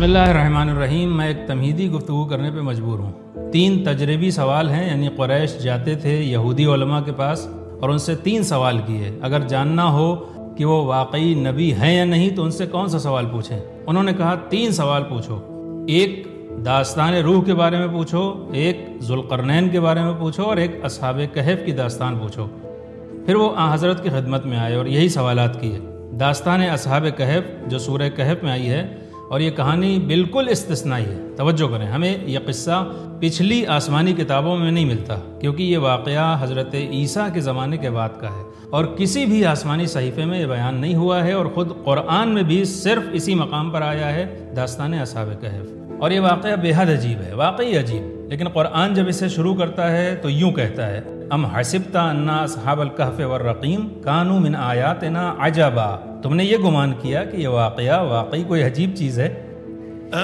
بسم اللہ الرحمن الرحیم۔ میں ایک تمہیدی گفتگو کرنے پہ مجبور ہوں۔ 3 تجربی سوال ہیں، یعنی قریش جاتے تھے یہودی علماء کے پاس اور ان سے 3 سوال کیے۔ اگر جاننا ہو کہ وہ واقعی نبی ہیں یا نہیں تو ان سے کون سا سوال پوچھیں؟ انہوں نے کہا 3 سوال پوچھو، ایک داستان روح کے بارے میں پوچھو، ایک ذوالقرنین کے بارے میں پوچھو اور ایک اصحاب کہف کی داستان پوچھو۔ پھر وہ حضرت کی خدمت میں آئے اور یہی سوالات کیے۔ داستان اصحاب کہف جو سورہ کہف میں آئی ہے، اور یہ کہانی بالکل استثنائی ہے۔ توجہ کریں، ہمیں یہ قصہ پچھلی آسمانی کتابوں میں نہیں ملتا، کیونکہ یہ واقعہ حضرت عیسیٰ کے زمانے کے بعد کا ہے اور کسی بھی آسمانی صحیفے میں یہ بیان نہیں ہوا ہے، اور خود قرآن میں بھی صرف اسی مقام پر آیا ہے، داستان اصحاب کہف۔ اور یہ واقعہ بے حد عجیب ہے، واقعی عجیب۔ لیکن قرآن جب اسے شروع کرتا ہے تو یوں کہتا ہے: ام حسبت ان اصحاب الکہف والرقیم کانوا من آیاتنا عجبا۔ تم نے یہ گمان کیا کہ یہ واقعہ واقعی کوئی عجیب چیز ہے؟